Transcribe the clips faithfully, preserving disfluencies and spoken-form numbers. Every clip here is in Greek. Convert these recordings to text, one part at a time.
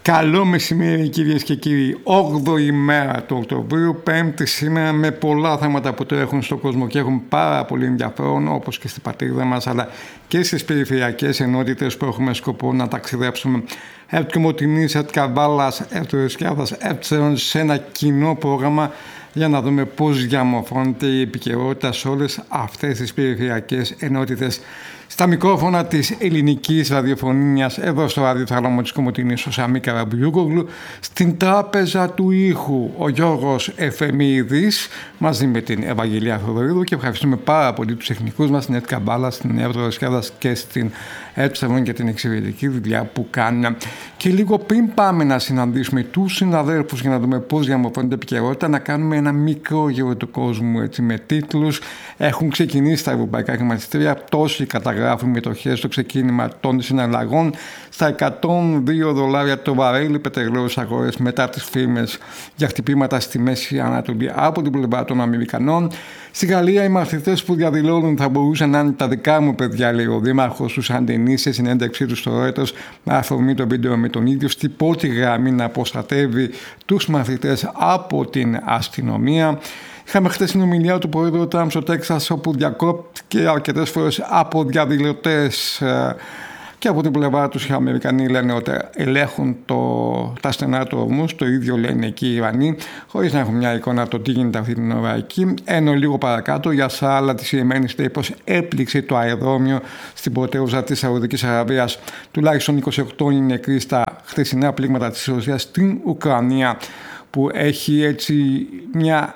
Καλό μεσημέρι κυρίες και κύριοι. όγδοη μέρα του Οκτωβρίου, πέμπτη σήμερα, με πολλά θέματα που τρέχουν στον κόσμο και έχουν πάρα πολύ ενδιαφέρον, όπως και στην πατρίδα μας, αλλά και στις περιφερειακές ενότητες που έχουμε σκοπό να ταξιδέψουμε. Επ' Κομοτηνής, επ' Καβάλας, επ' Ρεσκιάδας, επ' Τσέρων, σε ένα κοινό πρόγραμμα για να δούμε πώς διαμορφώνεται η επικαιρότητα σε όλες αυτές τις περιφερειακές ενότητες. Στα μικρόφωνα της ελληνικής ραδιοφωνίας, εδώ στο ραδιοθάλαμο της Κομοτηνής, ο Σαμί Καραμπιούκογλου, στην τράπεζα του ήχου ο Γιώργος Εφεμίδης, μαζί με την Ευαγγελία Θοδωρίδου, και ευχαριστούμε πάρα πολύ τους τεχνικούς μας στην ΕΤ Καμπάλα, στην ΕΤ Ρεσκιάδας και στην ΕΤ Τσέρων για την εξαιρετική δουλειά που κάνουν. Και λίγο πριν πάμε να συναντήσουμε τους συναδέλφους για να δούμε πώς διαμορφώνεται η επικαιρότητα, να κάνουμε ένα μικρό γύρο του κόσμου, έτσι, με τίτλους. Έχουν ξεκινήσει τα ευρωπαϊκά χρηματιστήρια, πτώση καταγράφουν μετοχές στο ξεκίνημα των συναλλαγών στα εκατόν δύο δολάρια το βαρέλι πετρελαίου στις αγορές μετά τις φήμες για χτυπήματα στη Μέση Ανατολή από την πλευρά των Αμερικανών. Στη Γαλλία, οι μαθητές που διαδηλώνουν θα μπορούσαν να είναι τα δικά μου παιδιά, λέει ο δήμαρχος του Σαντενή σε συνέντευξή του στο Reuters, με αφορμή το βίντεο με τον ίδιο στην πρώτη γραμμή να αποστατεύει τους μαθητές από την αστυνομία. Είχαμε χθες την ομιλία του Πρόεδρου Τραμπ στο Τέξας, όπου διακόπτηκε αρκετές φορές από διαδηλωτές, και από την πλευρά τους οι Αμερικανοί λένε ότι ελέγχουν το, τα στενά του ορμούς, το ίδιο λένε εκεί οι Ιρανοί, χωρίς να έχουν μια εικόνα το τι γίνεται αυτή την ώρα εκεί. Ενώ λίγο παρακάτω, η Ασάλα της Ιεμένης λέει πως έπληξε το αεροδρόμιο στην πρωτεύουσα της Σαουδικής Αραβίας. Τουλάχιστον είκοσι οκτώ είναι νεκροί στα χθεσινά πλήγματα της Ρωσίας στην Ουκρανία, που έχει έτσι μια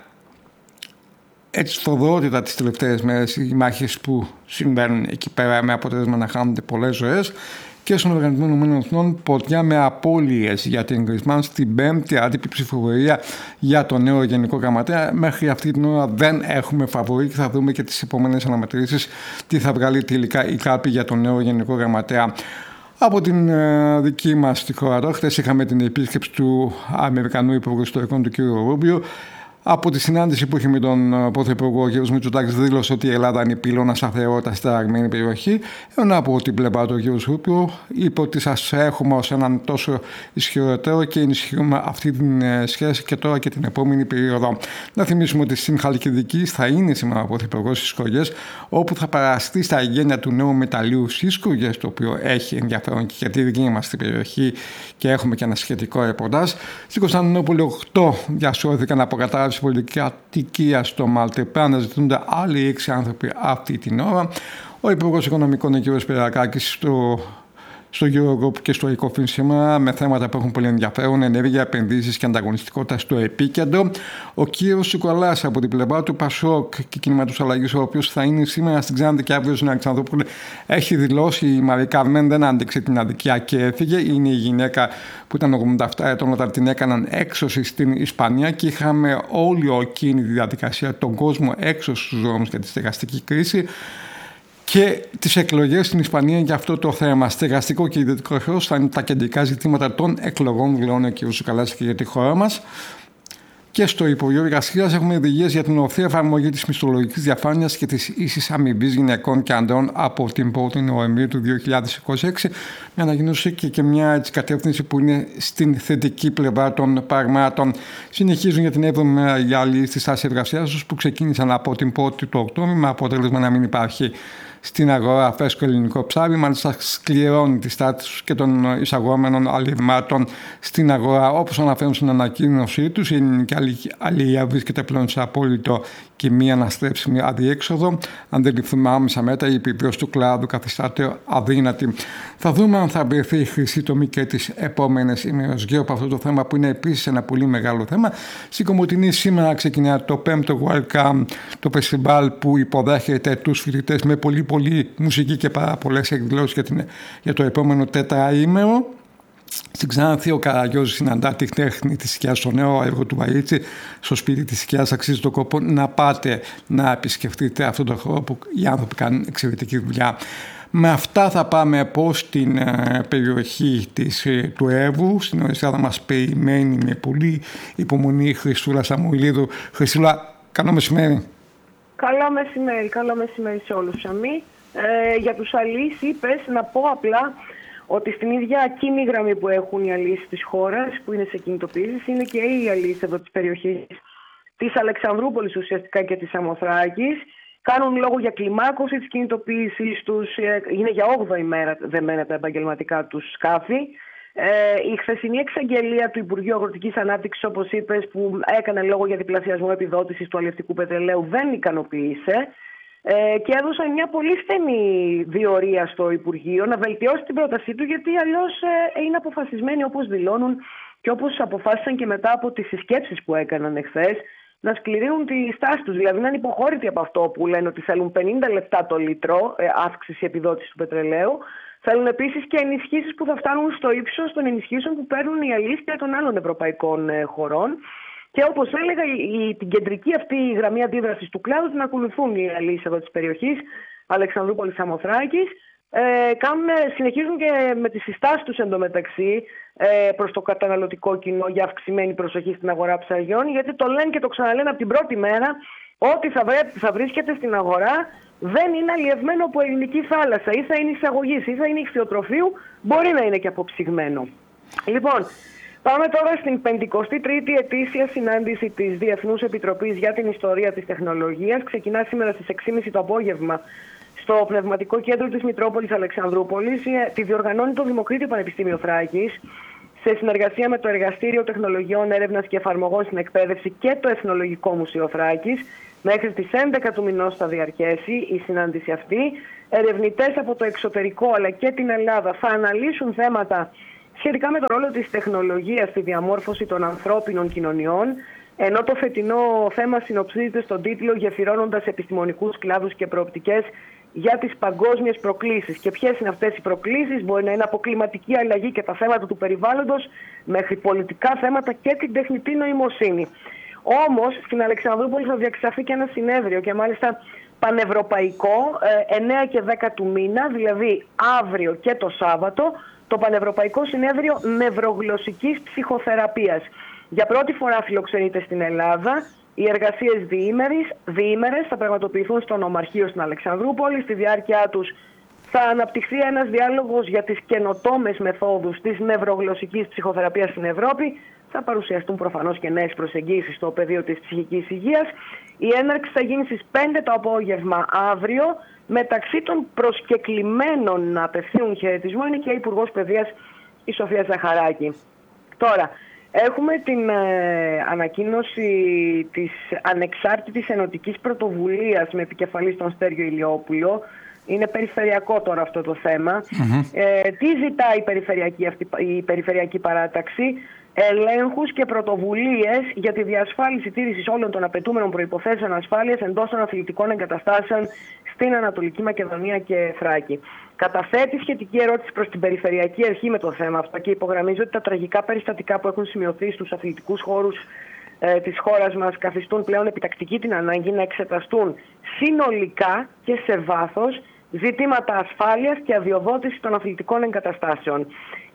έτσι σφοδρότητα τις τελευταίες μέρες, οι μάχες που συμβαίνουν εκεί πέρα, με αποτέλεσμα να χάνονται πολλές ζωές. Και στον Οργανισμό Ηνωμένων Εθνών ποδιά με απώλειες για την Γκρισμάν στην πέμπτη άτυπη ψηφοφορία για το νέο Γενικό Γραμματέα. Μέχρι αυτή την ώρα δεν έχουμε φαβορί και θα δούμε και τις επόμενες αναμετρήσεις τι θα βγάλει τελικά η ΚΑΠΗ για το νέο Γενικό Γραμματέα. Από την ε, δική μας τη χώρα τώρα, χθες είχαμε την επίσκεψη του Αμερικανού Υπουργού Ιστορικών του κ. Ρούμπιο. Από τη συνάντηση που είχε με τον Πρωθυπουργό, ο κ. Μητσοτάκης δήλωσε ότι η Ελλάδα είναι πυλώνα σταθερότητα στην ταραγμένη περιοχή. Ενώ από την πλευρά του κ. Ρούμπιο είπε ότι σας έχουμε ως έναν τόσο ισχυρότερο και ενισχύουμε αυτή τη σχέση και τώρα και την επόμενη περίοδο. Να θυμίσουμε ότι στην Χαλκιδική θα είναι σήμερα ο Πρωθυπουργός στις Σκογιές, όπου θα παραστεί στα εγγένεια του νέου μεταλλείου στις Σκογιές, το οποίο έχει ενδιαφέρον και για τη δική μας την περιοχή, και έχουμε και ένα σχετικό ρεπορτάζ. Στην Κωνσταντινούπολη, οκτώ διασώθηκαν από κατάρρευση πολιτική αττικία στο Μάλτε. Αναζητούνται άλλοι έξι άνθρωποι αυτή την ώρα. Ο Υπουργός Οικονομικών, ο κ. Σπυρακάκης, στο, στο Eurogroup και στο ECOFIN σήμερα, με θέματα που έχουν πολύ ενδιαφέρον, ενέργεια, επενδύσεις και ανταγωνιστικότητα στο επίκεντρο. Ο κ. Σικολάς από την πλευρά του Πασόκ και Κινήματος Αλλαγής, ο οποίος θα είναι σήμερα στην Ξάνθη και αύριο στην Αλεξανδρούπολη, έχει δηλώσει η Μαρή Καρμέν δεν άντεξε την αδικία και έφυγε. Είναι η γυναίκα που ήταν ογδόντα επτά ετών όταν την έκαναν έξωση στην Ισπανία, και είχαμε όλη εκείνη τη διαδικασία, τον κόσμο έξω στους δρόμους για τη στεγαστική κρίση και τις εκλογές στην Ισπανία για αυτό το θέμα. Στεγαστικό και ιδιωτικό χρέος θα είναι τα κεντρικά ζητήματα των εκλογών, δηλώνει ο κ. Σουκαλάς, και για τη χώρα μας. Και στο Υπουργείο Εργασίας έχουμε οδηγίες για την ορθή εφαρμογή της μισθολογικής διαφάνειας και της ίσης αμοιβής γυναικών και ανδρών από την πρώτη Νοεμβρίου του δύο χιλιάδες είκοσι έξι, με ανακοίνωση και, και μια έτσι, κατεύθυνση που είναι στην θετική πλευρά των πραγμάτων. Συνεχίζουν για την έβδομη μέρα οι άλλοι στις τάσεις εργασίας τους, που ξεκίνησαν από την πρώτη του Οκτώβρη, με αποτέλεσμα να μην υπάρχει στην αγορά φρέσκο ελληνικό ψάρι. Μάλιστα σκληρώνει τη στάση τους και των εισαγόμενων αλλιευμάτων στην αγορά. Όπως αναφέρουν στην ανακοίνωσή τους, η ελληνική αλληλεία βρίσκεται πλέον σε απόλυτο και μη αναστρέψιμη αδιέξοδο. Αν δεν ληφθούμε άμεσα μέτρα, η επιβίωση του κλάδου καθιστάται αδύνατη. Θα δούμε αν θα βρεθεί η χρυσή τομή και τις επόμενες ημέρες γύρω από αυτό το θέμα, που είναι επίσης ένα πολύ μεγάλο θέμα. Στην Κομοτηνή σήμερα ξεκινά το πέμπτο Welcome, το φεστιβάλ που υποδέχεται τους φοιτητές με πολύ πολύ μουσική και πάρα πολλές εκδηλώσεις για, την, για το επόμενο τετραήμερο. Στην Ξάνθη, ο Καραγιώζης συναντά τη τέχνη της σκιάς στο νέο έργο του Βαρίτση. Στο σπίτι της σκιάς αξίζει τον κόπο να πάτε να επισκεφτείτε αυτόν τον χώρο που οι άνθρωποι κάνουν εξαιρετική δουλειά. Με αυτά θα πάμε πώς στην ε, περιοχή της, ε, του Εύρου. Στην Ορεστιάδα μας περιμένει με πολύ υπομονή η Χριστούλα Σαμουηλίδου. Χριστούλα, καλό μεσημέρι. Καλό μεσημέρι, καλό μεσημέρι σε όλους, Σαμί. Ε, για τους αλείς είπες, να πω απλά ότι στην ίδια κοινή γραμμή που έχουν οι αλείς της χώρας, που είναι σε κινητοποιήσεις, είναι και οι αλείς εδώ της περιοχής της Αλεξανδρούπολης ουσιαστικά και της Σαμοθράκης. Κάνουν λόγο για κλιμάκωση της κινητοποίησης τους, είναι για όγδοη μέρα δεμένα τα επαγγελματικά τους σκάφη. Ε, η χθεσινή εξαγγελία του Υπουργείου Αγροτικής Ανάπτυξης, όπως είπες, που έκανε λόγο για διπλασιασμό επιδότησης του αλλιευτικού πετρελαίου, δεν ικανοποίησε ε, και έδωσαν μια πολύ στενή διορία στο Υπουργείο να βελτιώσει την πρότασή του, γιατί αλλιώς ε, είναι αποφασισμένοι, όπως δηλώνουν και όπως αποφάσισαν και μετά από τις συσκέψεις που έκαναν εχθές, να σκληρύνουν τη στάση τους. Δηλαδή να είναι υποχώρητοι από αυτό που λένε ότι θέλουν πενήντα λεπτά το λίτρο ε, αύξηση επιδότησης του πετρελαίου. Θέλουν επίσης και ενισχύσεις που θα φτάνουν στο ύψος των ενισχύσεων που παίρνουν οι αλήθεια των άλλων ευρωπαϊκών ε, χωρών. Και όπως έλεγα, η, η, την κεντρική αυτή γραμμή αντίδρασης του κλάδου την ακολουθούν οι αλείς εδώ της περιοχής, Αλεξανδρούπολης Σαμοθράκης. Ε, κάνουν, συνεχίζουν και με τις συστάσεις τους εντωμεταξύ ε, προς το καταναλωτικό κοινό για αυξημένη προσοχή στην αγορά ψαριών, γιατί το λένε και το ξαναλένε από την πρώτη μέρα ότι θα, βρέ, θα βρίσκεται στην αγορά δεν είναι αλλιευμένο από ελληνική θάλασσα, ή θα είναι εισαγωγής ή θα είναι ηχθειοτροφείου, μπορεί να είναι και αποψυγμένο. Λοιπόν, πάμε τώρα στην πενηκοστή τρίτη ετήσια συνάντηση της Διεθνούς Επιτροπής για την Ιστορία της Τεχνολογίας. Ξεκινά σήμερα στις έξι και μισή το απόγευμα στο Πνευματικό Κέντρο της Μητρόπολης Αλεξανδρούπολης. Τη διοργανώνει το Δημοκρίτιο Πανεπιστήμιο Θράκης σε συνεργασία με το Εργαστήριο Τεχνολογιών Έρευνας και Εφαρμογών στην Εκπαίδευση και το Εθνολογικό Μουσείο Θράκης. Μέχρι τις έντεκα του μηνός θα διαρκέσει η συνάντηση αυτή. Ερευνητές από το εξωτερικό αλλά και την Ελλάδα θα αναλύσουν θέματα σχετικά με τον ρόλο της τεχνολογίας στη διαμόρφωση των ανθρώπινων κοινωνιών, ενώ το φετινό θέμα συνοψίζεται στον τίτλο «Γεφυρώνοντας επιστημονικούς κλάδους και προοπτικές για τις παγκόσμιες προκλήσεις». Και ποιες είναι αυτές οι προκλήσεις? Μπορεί να είναι από κλιματική αλλαγή και τα θέματα του περιβάλλοντος μέχρι πολιτικά θέματα και την τεχνητή νοημοσύνη. Όμως στην Αλεξανδρούπολη θα διαξαχθεί και ένα συνέδριο, και μάλιστα πανευρωπαϊκό, εννέα και δέκα του μήνα, δηλαδή αύριο και το Σάββατο, το Πανευρωπαϊκό Συνέδριο Νευρογλωσσικής Ψυχοθεραπείας. Για πρώτη φορά φιλοξενείται στην Ελλάδα. Οι εργασίες διήμερες θα πραγματοποιηθούν στο Νομαρχείο στην Αλεξανδρούπολη. Στη διάρκεια τους θα αναπτυχθεί ένας διάλογος για τις καινοτόμες μεθόδους της νευρογλωσσικής ψυχοθεραπείας στην Ευρώπη. Θα παρουσιαστούν προφανώς και νέες προσεγγίσεις στο πεδίο της ψυχικής υγείας. Η έναρξη θα γίνει στις πέντε το απόγευμα αύριο. Μεταξύ των προσκεκλημένων να απευθύνουν χαιρετισμό είναι και η Υπουργός Παιδείας, η Σοφία Ζαχαράκη. Τώρα, έχουμε την ε, ανακοίνωση της ανεξάρτητης ενωτικής πρωτοβουλίας με επικεφαλής τον Στέργιο Ηλιόπουλο. Είναι περιφερειακό τώρα αυτό το θέμα. Mm-hmm. Ε, τι ζητάει η περιφερειακή, αυτή, η περιφερειακή παράταξη? Ελέγχους και πρωτοβουλίες για τη διασφάλιση τήρησης όλων των απαιτούμενων προϋποθέσεων ασφάλειας εντός των αθλητικών εγκαταστάσεων στην Ανατολική Μακεδονία και Θράκη. Καταθέτει σχετική ερώτηση προς την Περιφερειακή Αρχή με το θέμα αυτό και υπογραμμίζει ότι τα τραγικά περιστατικά που έχουν σημειωθεί στους αθλητικούς χώρους ε, της χώρας μας καθιστούν πλέον επιτακτική την ανάγκη να εξεταστούν συνολικά και σε βάθος ζητήματα ασφάλειας και αδειοδότησης των αθλητικών εγκαταστάσεων.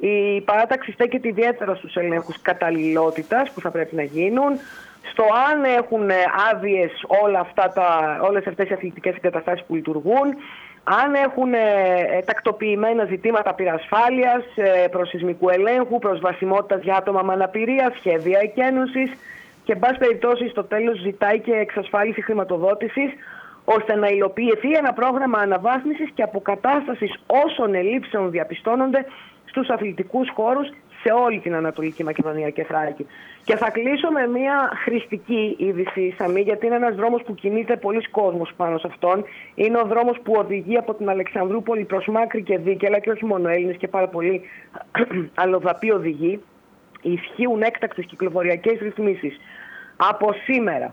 Η παράταξη στέκεται ιδιαίτερα στους ελέγχους καταλληλότητας που θα πρέπει να γίνουν, στο αν έχουν άδειες όλα αυτά τα, όλες αυτές οι αθλητικές εγκαταστάσεις που λειτουργούν, αν έχουν ε, τακτοποιημένα ζητήματα πυρασφάλειας, ε, προσεισμικού ελέγχου, προσβασιμότητας για άτομα με αναπηρία, σχέδια εκένωσης και, εν πάση περιπτώσει, στο τέλος ζητάει και εξασφάλιση χρηματοδότησης, ώστε να υλοποιηθεί ένα πρόγραμμα αναβάθμισης και αποκατάστασης όσων ελλείψεων διαπιστώνονται στους αθλητικούς χώρους σε όλη την Ανατολική Μακεδονία και Θράκη. Και θα κλείσω με μια χρηστική είδηση, Σαμή, γιατί είναι ένας δρόμος που κινείται πολλοί κόσμος πάνω σε αυτόν. Είναι ο δρόμος που οδηγεί από την Αλεξανδρούπολη προς Μάκρη και Δίκαιλα, και όχι μόνο Έλληνες και πάρα πολλοί αλλοδαποί οδηγοί. Ισχύουν έκτακτες κυκλοφοριακές ρυθμίσεις. Από σήμερα,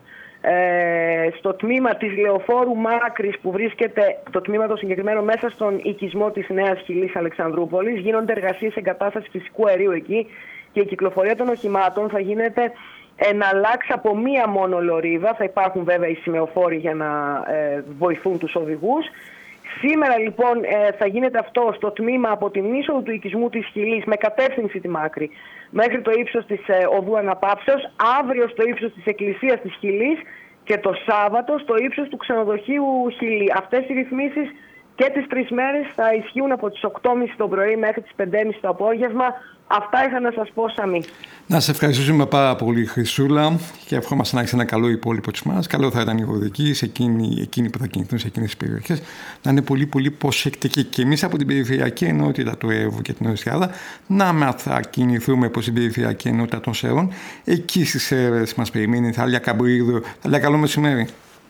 Ε, στο τμήμα της Λεωφόρου Μάκρης, που βρίσκεται το τμήμα το συγκεκριμένο μέσα στον οικισμό της Νέας Χιλής Αλεξανδρούπολης, γίνονται εργασίες εγκατάστασης φυσικού αερίου εκεί και η κυκλοφορία των οχημάτων θα γίνεται εναλλάξ από μία μόνο λωρίδα. Θα υπάρχουν βέβαια οι σημεοφόροι για να ε, βοηθούν τους οδηγούς. Σήμερα λοιπόν ε, θα γίνεται αυτό στο τμήμα από την είσοδο του οικισμού της Χιλής με κατεύθυνση τη Μάκρη μέχρι το ύψος της ε, οδού Αναπαύσεως, αύριο στο ύψος της Εκκλησίας της Χιλής και το Σάββατο στο ύψος του ξενοδοχείου Χιλή. Αυτές οι ρυθμίσεις και τις τρεις μέρες θα ισχύουν από τις οκτώ και μισή το πρωί μέχρι τις πέντε και μισή το απόγευμα. Αυτά είχα να σας πω, Σαμί. Να σε ευχαριστήσουμε πάρα πολύ, Χρυσούλα, και ευχόμαστε να έχεις ένα καλό υπόλοιπο της μας. Καλό θα ήταν οι οδικοί, εκείνοι, εκείνοι που θα κινηθούν σε εκείνες τις περιοχές, να είναι πολύ πολύ προσεκτικοί. Και εμείς από την περιφερειακή ενότητα του Εύρου και την Ορεστιάδα, να θα κινηθούμε προς την περιφερειακή ενότητα των Σερών. Εκεί στις Σέρρες μας περιμένει η Θάλια Καμπρίδου. Θάλια, καλό μεσημέρι.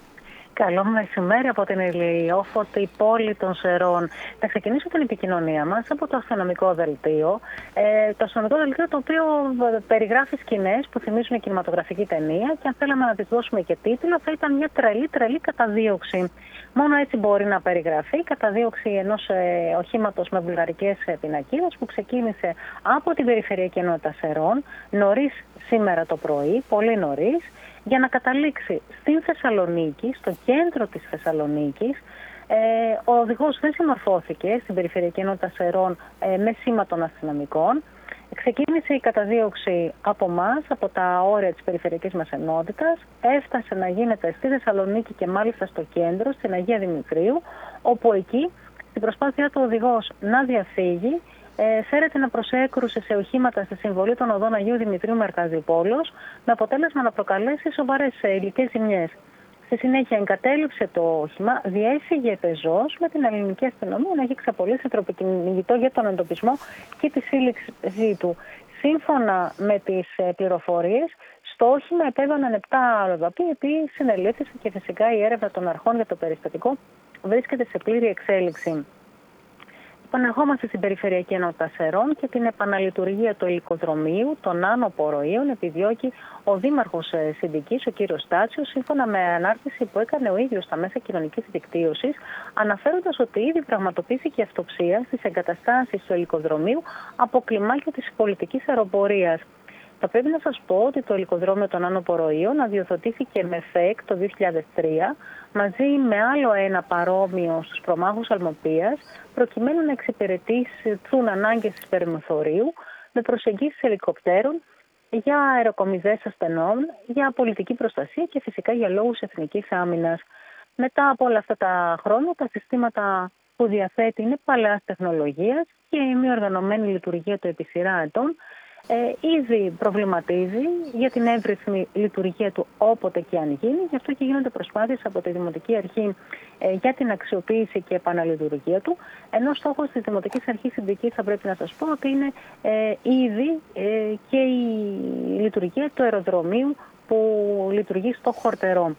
Καλό μεσημέρι από την ηλιόφωτη πόλη των Σερών. Θα ξεκινήσω την επικοινωνία μας από το αστυνομικό δελτίο. Ε, το αστυνομικό δελτίο, το οποίο περιγράφει σκηνές που θυμίζουν κινηματογραφική ταινία, και αν θέλαμε να της δώσουμε και τίτλο, θα ήταν μια τρελή τρελή καταδίωξη. Μόνο έτσι μπορεί να περιγραφεί η καταδίωξη ενός ε, οχήματος με βουλγαρικές πινακίδες που ξεκίνησε από την περιφερειακή ενότητα Σερών νωρίς σήμερα το πρωί, πολύ νωρίς, για να καταλήξει στην Θεσσαλονίκη, στο κέντρο της Θεσσαλονίκης. Ε, ο οδηγός δεν συμμορφώθηκε στην περιφερειακή ενότητα Σερών ε, με σήμα των αστυνομικών. Ξεκίνησε η καταδίωξη από μας, από τα όρια της περιφερειακής μας ενότητας. Έφτασε να γίνεται στη Θεσσαλονίκη και μάλιστα στο κέντρο, στην Αγία Δημητρίου, όπου εκεί, στην προσπάθειά του οδηγός να διαφύγει, Ε, φέρεται να προσέκρουσε σε οχήματα στη συμβολή των οδών Αγίου Δημητρίου με Αρκαδιοπόλεως, με αποτέλεσμα να προκαλέσει σοβαρές υλικές ζημιές. Στη συνέχεια εγκατέλειψε το όχημα, διέφυγε πεζός με την ελληνική αστυνομία να έχει ξαπολύσει τροποκυνηγητό για τον εντοπισμό και τη σύλληψή του. Σύμφωνα με τις πληροφορίες, στο όχημα επέβαιναν επτά αλλοδαποί, οι οποίοι συνελήφθησαν, και φυσικά η έρευνα των αρχών για το περιστατικό βρίσκεται σε πλήρη εξέλιξη. Επανερχόμαστε στην περιφερειακή ενότητα Σερών και την επαναλειτουργία του υλικοδρομίου των άνω ποροείων επιδιώκει ο Δήμαρχος Συνδικής, ο κύριος Στάτσιος, σύμφωνα με ανάρτηση που έκανε ο ίδιος στα μέσα κοινωνικής δικτύωσης, αναφέροντας ότι ήδη πραγματοποιήθηκε αυτοψία στις εγκαταστάσεις του υλικοδρομίου από κλιμάκια της πολιτικής αεροπορίας. Θα πρέπει να σας πω ότι το υλικοδρόμιο των άνω ποροείων αδειοδοτήθηκε με ΦΕΚ το δύο χιλιάδες τρία, μαζί με άλλο ένα παρόμοιο στους προμάχους Αλμοπίας, προκειμένου να εξυπηρετήσουν ανάγκες της περιμοθορίου με προσεγγίσεις ελικοπτέρων για αεροκομιδές ασθενών, για πολιτική προστασία και φυσικά για λόγους εθνικής άμυνας. Μετά από όλα αυτά τα χρόνια, τα συστήματα που διαθέτει είναι παλαιάς τεχνολογίας και η μη οργανωμένη λειτουργία του επί σειρά ετών Ε, ήδη προβληματίζει για την εύρυθμη λειτουργία του όποτε και αν γίνει. Γι' αυτό και γίνονται προσπάθειες από τη Δημοτική Αρχή ε, για την αξιοποίηση και επαναλειτουργία του. Ενώ στόχος της Δημοτικής Αρχής Συνδικής, θα πρέπει να σας πω, ότι είναι ε, ήδη ε, και η λειτουργία του αεροδρομίου που λειτουργεί στο Χορτερό.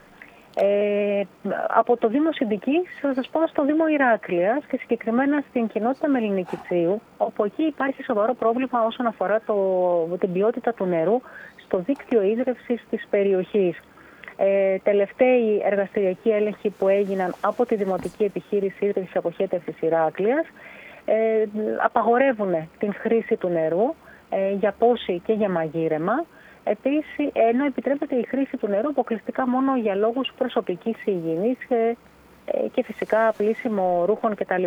Ε, από το Δήμο Συνδικής θα σας πω στο Δήμο Ηράκλειας και συγκεκριμένα στην κοινότητα Μελινικητσίου, όπου εκεί υπάρχει σοβαρό πρόβλημα όσον αφορά το, την ποιότητα του νερού στο δίκτυο ίδρευσης της περιοχής. Ε, τελευταίοι εργαστηριακοί έλεγχοι που έγιναν από τη Δημοτική Επιχείρηση Ίδρυυσης Αποχέτευσης Ηράκλειας ε, απαγορεύουν την χρήση του νερού ε, για πόση και για μαγείρεμα. Επίσης, ενώ επιτρέπεται η χρήση του νερού αποκλειστικά μόνο για λόγους προσωπικής υγιεινής και, και φυσικά πλύσιμο ρούχων κτλ.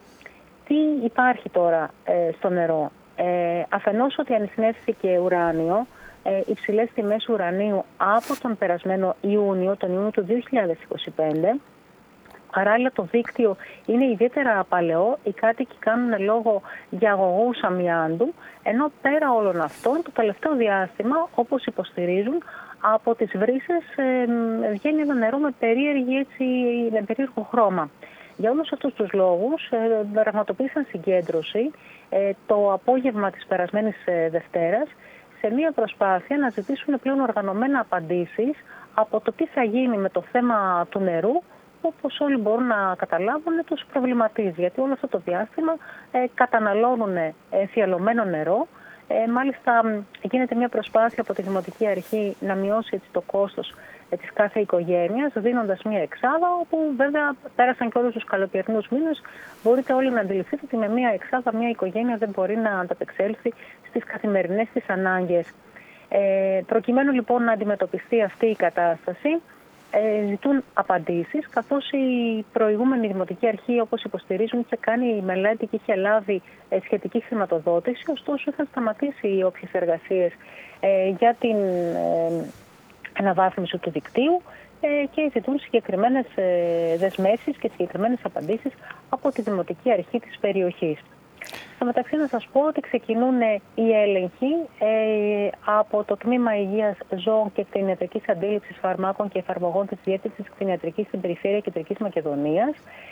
Τι υπάρχει τώρα ε, στο νερό? Ε, αφενός ότι ανιχνεύθηκε ουράνιο, ε, υψηλές τιμές ουρανίου από τον περασμένο Ιούνιο, τον Ιούνιο του δύο χιλιάδες είκοσι πέντε. Παράλληλα, το δίκτυο είναι ιδιαίτερα παλαιό, οι κάτοικοι κάνουν λόγο για αγωγούς αμοιάντου, ενώ πέρα όλων αυτών, το τελευταίο διάστημα, όπως υποστηρίζουν, από τις βρύσες ε, βγαίνει ένα νερό με, περίεργη, έτσι, με περίεργο χρώμα. Για όλους αυτούς τους λόγους, ε, πραγματοποίησαν συγκέντρωση ε, το απόγευμα της περασμένης ε, Δευτέρας, σε μια προσπάθεια να ζητήσουν πλέον οργανωμένα απαντήσεις από το τι θα γίνει με το θέμα του νερού, όπως όλοι μπορούν να καταλάβουν, τους προβληματίζει. Γιατί όλο αυτό το διάστημα ε, καταναλώνουν ε, θυελλωμένο νερό. Ε, μάλιστα γίνεται μια προσπάθεια από τη Δημοτική Αρχή να μειώσει έτσι, το κόστος ε, της κάθε οικογένειας, δίνοντας μια εξάδα, όπου βέβαια πέρασαν και όλους τους καλοκαιρινούς μήνες. Μπορείτε όλοι να αντιληφθείτε ότι με μια εξάδα μια οικογένεια δεν μπορεί να ανταπεξέλθει στις καθημερινές της ανάγκες. Ε, προκειμένου λοιπόν να αντιμετωπιστεί αυτή η κατάσταση, Ε, ζητούν απαντήσεις, καθώς η προηγούμενη Δημοτική Αρχή, όπως υποστηρίζουν, είχε κάνει μελέτη και είχε λάβει ε, σχετική χρηματοδότηση, ωστόσο είχαν σταματήσει οι όποιες εργασίες ε, για την ε, αναβάθμιση του δικτύου και ζητούν συγκεκριμένες δεσμεύσεις και συγκεκριμένες απαντήσεις από τη Δημοτική Αρχή της περιοχής. Στο μεταξύ να σας πω ότι ξεκινούν οι έλεγχοι ε, από το Τμήμα Υγείας Ζώων και Κτηνιατρικής Αντίληψης Φαρμάκων και Εφαρμογών της Διεύθυνσης Κτηνιατρικής στην Περιφέρεια Κεντρικής Μακεδονίας.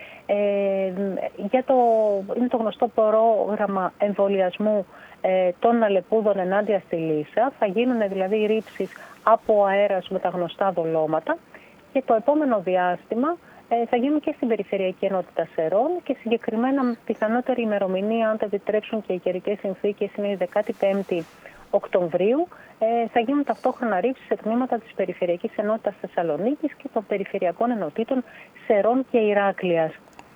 Ε, για το, είναι το γνωστό πρόγραμμα εμβολιασμού ε, των αλεπούδων ενάντια στη λύσα. Θα γίνουν δηλαδή ρήψεις από αέρας με τα γνωστά δολώματα και το επόμενο διάστημα ε, θα γίνουν και στην Περιφερειακή Ενότητα Σερών και συγκεκριμένα πιθανότερη ημερομηνία, αν το επιτρέψουν και οι καιρικές συνθήκες, είναι η δεκαπέντε Οκτωβρίου. Ε, θα γίνουν ταυτόχρονα ρήψεις σε τμήματα της Περιφερειακής Ενότητας Θεσσαλονίκης και των Περιφερειακών Ενωτήτων Σερών και Ηράκλειας.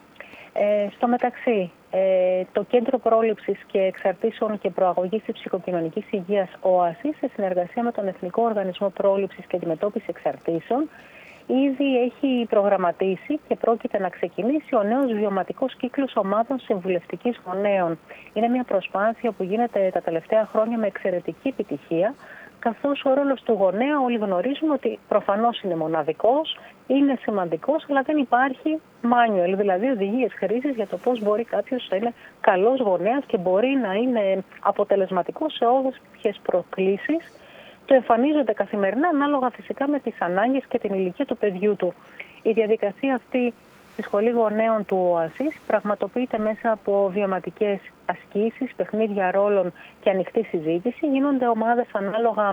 Ε, στο μεταξύ, ε, το Κέντρο Πρόληψης και Εξαρτήσεων και Προαγωγής της Ψυχοκοινωνικής Υγείας ΟΑΣΗ, σε συνεργασία με τον Εθνικό Οργανισμό Πρόληψης και Αντιμετώπισης Εξαρτήσεων, ήδη έχει προγραμματίσει και πρόκειται να ξεκινήσει ο νέος βιωματικός κύκλος ομάδων συμβουλευτικής γονέων. Είναι μια προσπάθεια που γίνεται τα τελευταία χρόνια με εξαιρετική επιτυχία, καθώς ο ρόλος του γονέα όλοι γνωρίζουμε ότι προφανώς είναι μοναδικός, είναι σημαντικός, αλλά δεν υπάρχει manual, δηλαδή οδηγίες χρήσης για το πώς μπορεί κάποιος να είναι καλός γονέας και μπορεί να είναι αποτελεσματικός σε όλες τις προκλήσεις. Το εμφανίζονται καθημερινά ανάλογα φυσικά με τις ανάγκες και την ηλικία του παιδιού του. Η διαδικασία αυτή στη Σχολή Γονέων του ΟΑΣΗ πραγματοποιείται μέσα από βιωματικές ασκήσεις, παιχνίδια ρόλων και ανοιχτή συζήτηση. Γίνονται ομάδες ανάλογα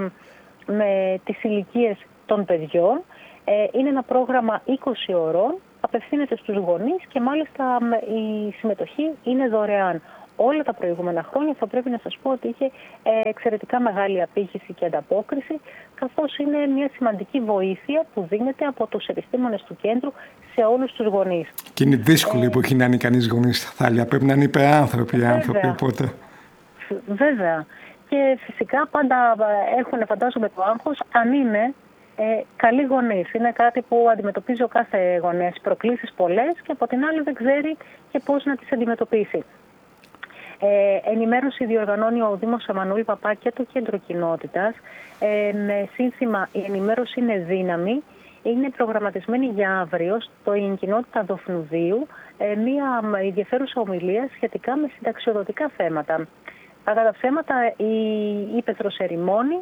με τις ηλικίες των παιδιών. Είναι ένα πρόγραμμα είκοσι ώρων, απευθύνεται στους γονείς και μάλιστα η συμμετοχή είναι δωρεάν. Όλα τα προηγούμενα χρόνια θα πρέπει να σας πω ότι είχε εξαιρετικά μεγάλη απήχηση και ανταπόκριση, καθώς είναι μια σημαντική βοήθεια που δίνεται από τους επιστήμονες του κέντρου σε όλους τους γονείς. Και είναι δύσκολη η εποχή να είναι κανείς γονείς, Θάλια. Πρέπει να είναι υπεράνθρωποι οι άνθρωποι, οπότε. Βέβαια. Και φυσικά πάντα έχουν, φαντάζομαι, το άγχος αν είναι ε, καλοί γονείς. Είναι κάτι που αντιμετωπίζει ο κάθε γονέας. Προκλήσεις πολλές και από την άλλη δεν ξέρει και πώς να τις αντιμετωπίσει. Ε, ενημέρωση διοργανώνει ο Δήμος Εμμανουήλ Παπά και το Κέντρο Κοινότητας. Ε, με σύνθημα «Η ενημέρωση είναι δύναμη». Είναι προγραμματισμένη για αύριο στο η κοινότητα Δοφνουδίου ε, μια ενδιαφέρουσα ομιλία σχετικά με συνταξιοδοτικά θέματα. Κατά τα θέματα, η ύπαιθρος ερημώνη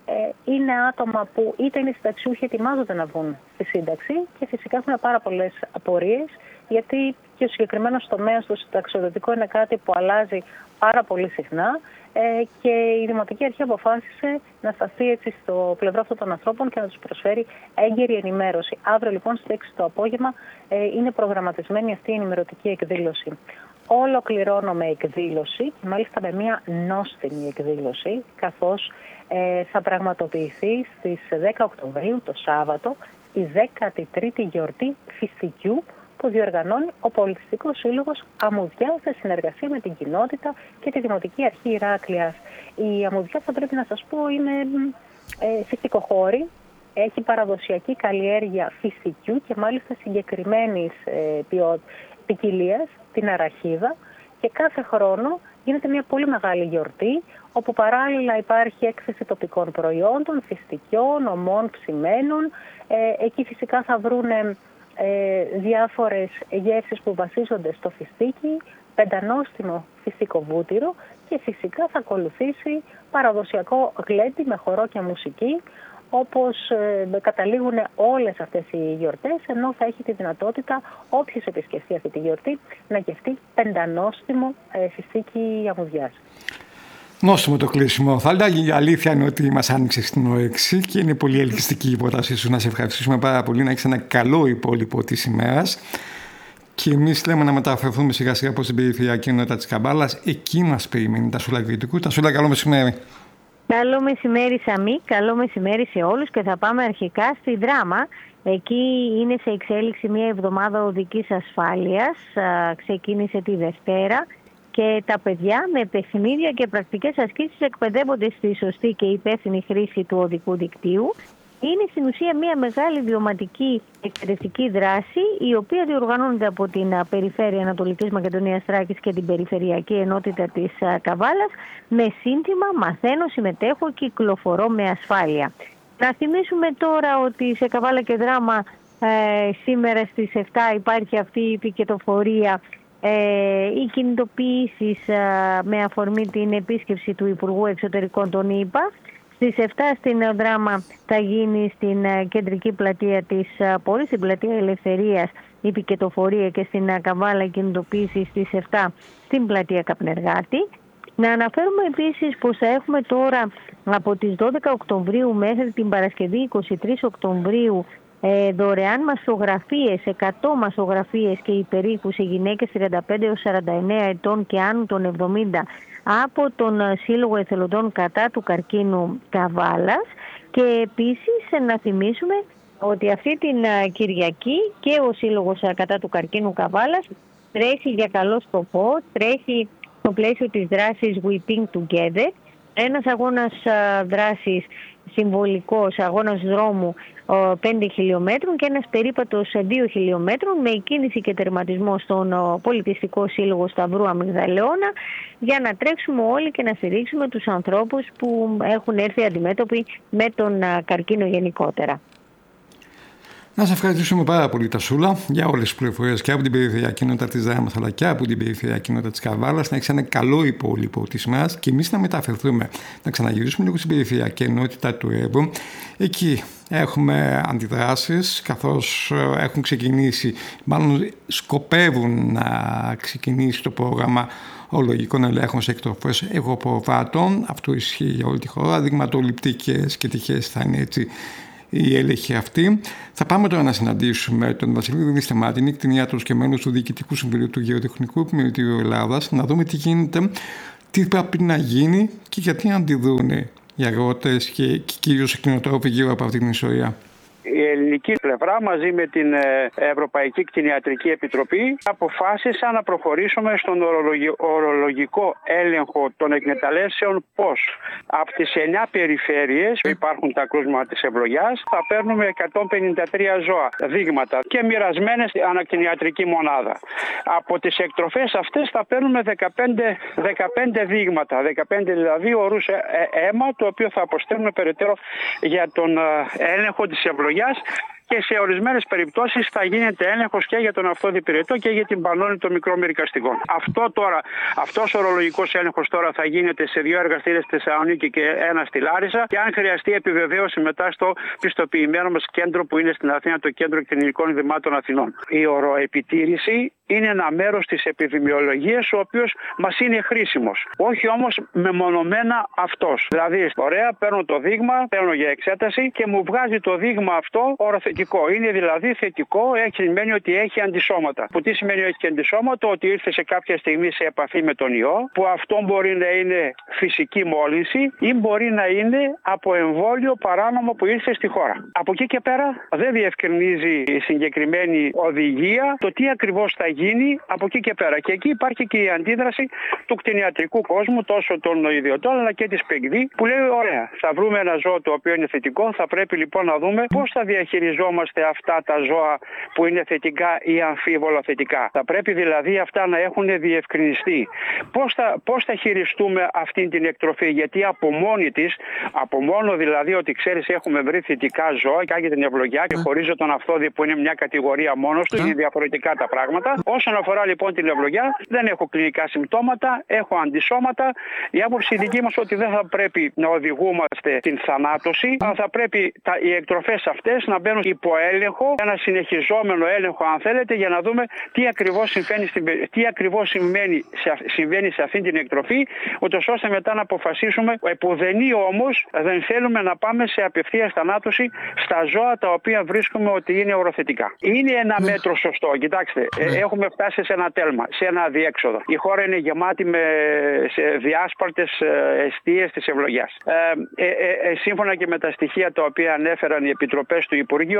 ε, είναι άτομα που είτε είναι συνταξιούχοι, ετοιμάζονται να βγουν στη σύνταξη και φυσικά έχουν πάρα πολλές απορίες, γιατί και ο συγκεκριμένος τομέας του συνταξιοδοτικού είναι κάτι που αλλάζει πάρα πολύ συχνά ε, και η Δημοτική Αρχή αποφάσισε να σταθεί έτσι στο πλευρό αυτών των ανθρώπων και να τους προσφέρει έγκαιρη ενημέρωση. Αύριο λοιπόν στις έξι το απόγευμα ε, είναι προγραμματισμένη αυτή η ενημερωτική εκδήλωση. Ολοκληρώνω με εκδήλωση και μάλιστα με μια νόστιμη εκδήλωση, καθώς ε, θα πραγματοποιηθεί στις δέκα Οκτωβρίου το Σάββατο η δέκατη τρίτη γιορτή φυστικιού που διοργανώνει ο Πολιτιστικός Σύλλογος Αμμουδιά σε συνεργασία με την κοινότητα και τη Δημοτική Αρχή Ηράκλειας. Η Αμμουδιά, θα πρέπει να σας πω, είναι ε, φυστικοχώρη, έχει παραδοσιακή καλλιέργεια φυστικιού και μάλιστα συγκεκριμένης ε, ποικιλίας, την αραχίδα, και κάθε χρόνο γίνεται μια πολύ μεγάλη γιορτή όπου παράλληλα υπάρχει έκθεση τοπικών προϊόντων, φυστικιών, ομών, ψημένων. Ε, εκεί φυσικά θα βρούνε ε, διάφορες γεύσεις που βασίζονται στο φιστίκι, πεντανόστιμο φυστικό βούτυρο και φυσικά θα ακολουθήσει παραδοσιακό γλέντι με χορό και μουσική, όπως ε, καταλήγουν όλες αυτές οι γιορτές, ενώ θα έχει τη δυνατότητα όποιος επισκεφτεί αυτή τη γιορτή να γευτεί πεντανόστιμο ε, φιστίκι αμμουδιάς. Νόστιμο το κλείσιμο. Θα έλεγα, η αλήθεια είναι ότι μας άνοιξε στην όρεξη και είναι πολύ ελκυστική η πρότασή σου. Να σε ευχαριστήσουμε πάρα πολύ, να έχεις ένα καλό υπόλοιπο της ημέρας. Και εμείς λέμε να μεταφερθούμε σιγά σιγά προς την περιφερειακή ενότητα της Καμπάλας. Εκεί μας περιμένει τα Σούλα Κρητικού. Τα Σούλα, καλό μεσημέρι. Καλό μεσημέρι Σαμή, καλό μεσημέρι σε όλους και θα πάμε αρχικά στη Δράμα. Εκεί είναι σε εξέλιξη μια εβδομάδα οδικής ασφάλειας, ξεκίνησε τη Δευτέρα και τα παιδιά με παιχνίδια και πρακτικές ασκήσεις εκπαιδεύονται στη σωστή και υπεύθυνη χρήση του οδικού δικτύου. Είναι στην ουσία μια μεγάλη βιωματική εκπαιδευτική δράση, η οποία διοργανώνεται από την Περιφέρεια Ανατολικής Μακεδονίας Θράκης και την Περιφερειακή Ενότητα της Καβάλας με σύνθημα «Μαθαίνω, συμμετέχω, κυκλοφορώ με ασφάλεια». Να θυμίσουμε τώρα ότι σε Καβάλα και Δράμα ε, σήμερα στις εφτά υπάρχει αυτή η πικετοφορία, ε, οι κινητοποιήσεις ε, με αφορμή την επίσκεψη του Υπουργού Εξωτερικών των ΗΠΑ. Στις εφτά στην Δράμα θα γίνει στην ε, κεντρική πλατεία της ε, πόλης, στην πλατεία Ελευθερίας, η πικετοφορία, και στην ε, Καβάλα κινητοποίηση στις εφτά στην πλατεία Καπνεργάτη. Να αναφέρουμε επίσης πως θα έχουμε τώρα από τις δώδεκα Οκτωβρίου μέχρι την Παρασκευή είκοσι τρεις Οκτωβρίου ε, δωρεάν μαστογραφίες, εκατό μαστογραφίες και υπερήχους σε γυναίκες τριάντα πέντε έως σαράντα εννέα ετών και άνω των εβδομήντα από τον Σύλλογο Εθελοντών κατά του καρκίνου Καβάλας. Και επίσης να θυμίσουμε ότι αυτή την Κυριακή και ο Σύλλογος κατά του καρκίνου Καβάλας τρέχει για καλό σκοπό, τρέχει στο πλαίσιο της δράσης We Pink Together, ένας αγώνας δράσης συμβολικός, αγώνας δρόμου πέντε χιλιόμετρων και ένας περίπατος δύο χιλιόμετρων με εκκίνηση και τερματισμό στον Πολιτιστικό Σύλλογο Σταυρού Αμυγδαλαιώνα, για να τρέξουμε όλοι και να στηρίξουμε τους ανθρώπους που έχουν έρθει αντιμέτωποι με τον καρκίνο γενικότερα. Να σας ευχαριστήσουμε πάρα πολύ, Τασούλα, για όλες τις πληροφορίες και από την περιφερειακή κοινότητα της Δράμας αλλά και από την περιφερειακή κοινότητα της Καβάλας. Να έχεις ένα καλό υπόλοιπο της ημέρας και εμείς να μεταφερθούμε, να ξαναγυρίσουμε λίγο στην περιφερειακή ενότητα του Εύρο. Εκεί έχουμε αντιδράσεις, καθώς έχουν ξεκινήσει, μάλλον σκοπεύουν να ξεκινήσει το πρόγραμμα ολογικών ελέγχων σε εκτροφές εγωπροβάτων. Αυτό ισχύει για όλη τη χώρα. Δειγματοληπτικές και τυχές θα είναι έτσι η έλεγχη αυτή. Θα πάμε τώρα να συναντήσουμε τον Βασίλη Δινιστεμάτη, είναι κτηνίατρος και μέλος του Διοικητικού Συμβουλίου του Γεωτεχνικού Επιμελητηρίου Ελλάδας, να δούμε τι γίνεται, τι πρέπει να γίνει και γιατί αντιδρούν οι αγρότες και, και κυρίως οι κτηνοτρόφοι γύρω από αυτή την ιστορία. Η ελληνική πλευρά μαζί με την Ευρωπαϊκή Κτηνιατρική Επιτροπή αποφάσισαν να προχωρήσουμε στον ορολογικό έλεγχο των εκμεταλλεύσεων. Πώς? Από τις εννιά περιφέρειες που υπάρχουν τα κρούσματα της ευλογιάς θα παίρνουμε εκατόν πενήντα τρία ζώα, δείγματα και μοιρασμένες ανακτηνιατρική μονάδα. Από τις εκτροφές αυτές θα παίρνουμε δεκαπέντε, δεκαπέντε δείγματα, δεκαπέντε δηλαδή ορούς αίμα, το οποίο θα αποστέλνουμε περαιτέρω για τον έλεγχο της ευλογιάς. Και σε ορισμένες περιπτώσεις θα γίνεται έλεγχος και για τον αυτόδιπηρετό και για την πανώνη των μικρών μερικαστικών. Αυτό τώρα, αυτός ο ορολογικός έλεγχος τώρα θα γίνεται σε δύο εργαστήρια στη Θεσσαλονίκη και ένα στη Λάρισα, και αν χρειαστεί επιβεβαίωση μετά στο πιστοποιημένο μας κέντρο που είναι στην Αθήνα, το Κέντρο Κτηνικών Ιδρυμάτων Αθηνών. Η οροεπιτήρηση είναι ένα μέρος της επιδημιολογίας ο οποίος μας είναι χρήσιμος. Όχι όμως μεμονωμένα αυτός. Δηλαδή, ωραία, παίρνω το δείγμα, παίρνω για εξέταση και μου βγάζει το δείγμα αυτό οροθετικό. Είναι δηλαδή θετικό, έχει σημαίνει ότι έχει αντισώματα. Που τι σημαίνει ότι έχει αντισώματα? Ότι ήρθε σε κάποια στιγμή σε επαφή με τον ιό, που αυτό μπορεί να είναι φυσική μόλυνση ή μπορεί να είναι από εμβόλιο παράνομο που ήρθε στη χώρα. Από εκεί και πέρα δεν διευκρινίζει η συγκεκριμένη οδηγία το τι ακριβώς θα γίνει από εκεί και πέρα. Και εκεί υπάρχει και η αντίδραση του κτηνιατρικού κόσμου, τόσο των ιδιωτών αλλά και της ΠΕΚΔ, που λέει: ωραία, θα βρούμε ένα ζώο το οποίο είναι θετικό, θα πρέπει λοιπόν να δούμε πώς θα διαχειριζόμαστε αυτά τα ζώα που είναι θετικά ή αμφίβολα θετικά. Θα πρέπει δηλαδή αυτά να έχουν διευκρινιστεί. Πώς θα, πώς θα χειριστούμε αυτή την εκτροφή, γιατί από μόνη της, από μόνο δηλαδή ότι ξέρεις έχουμε βρει θετικά ζώα και άγγε την ευλογιά και χωρίζω τον αυθόδη που είναι μια κατηγορία μόνος του, είναι διαφορετικά τα πράγματα. Όσον αφορά λοιπόν την ευλογιά, δεν έχω κλινικά συμπτώματα, έχω αντισώματα. Η άποψη δική μας ότι δεν θα πρέπει να οδηγούμαστε στην θανάτωση, αλλά θα πρέπει τα, οι εκτροφές αυτές να μπαίνουν υπό έλεγχο, ένα συνεχιζόμενο έλεγχο αν θέλετε, για να δούμε τι ακριβώς συμβαίνει, στην, τι ακριβώς συμβαίνει, σε, συμβαίνει σε αυτή την εκτροφή, ούτως ώστε μετά να αποφασίσουμε. Επουδενή όμως δεν θέλουμε να πάμε σε απευθείας θανάτωση στα ζώα τα οποία βρίσκουμε ότι είναι οροθετικά. Είναι ένα μέτρο σωστό. Κοιτάξτε, έχουμε φτάσει σε ένα τέλμα, σε ένα αδιέξοδο. Η χώρα είναι γεμάτη με διάσπαρτες εστίες της ευλογιάς. Ε, ε, ε, ε, σύμφωνα και με τα στοιχεία τα οποία ανέφεραν οι επιτροπές του Υπουργείου,